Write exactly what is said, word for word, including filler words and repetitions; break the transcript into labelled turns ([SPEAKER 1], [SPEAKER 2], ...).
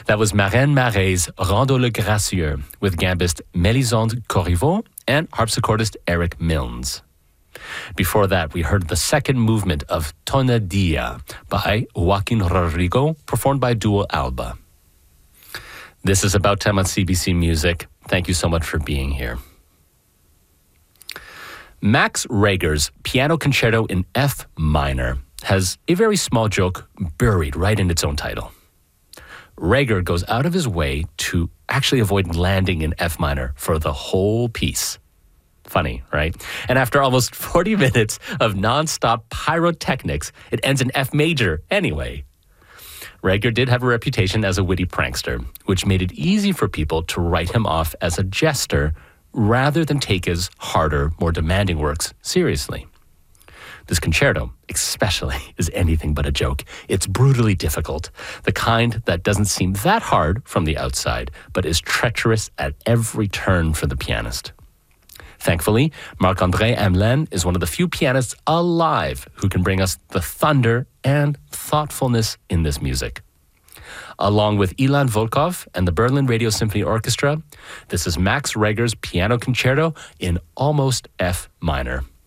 [SPEAKER 1] That was Marraine Marais' Rondeau le Gracieux with gambist Mélisande Corriveau and harpsichordist Eric Milnes. Before that, we heard the second movement of Tonadilla by Joaquin Rodrigo, performed by Duo Alba. This is About Time on C B C Music. Thank you so much for being here. Max Reger's Piano Concerto in F minor has a very small joke buried right in its own title. Reger goes out of his way to actually avoid landing in F minor for the whole piece. Funny, right? And after almost forty minutes of nonstop pyrotechnics, it ends in F major anyway. Reger did have a reputation as a witty prankster, which made it easy for people to write him off as a jester rather than take his harder, more demanding works seriously. This concerto, especially, is anything but a joke. It's brutally difficult, the kind that doesn't seem that hard from the outside, but is treacherous at every turn for the pianist. Thankfully, Marc-André Hamelin is one of the few pianists alive who can bring us the thunder and thoughtfulness in this music. Along with Ilan Volkov and the Berlin Radio Symphony Orchestra, this is Max Reger's Piano Concerto in almost F minor.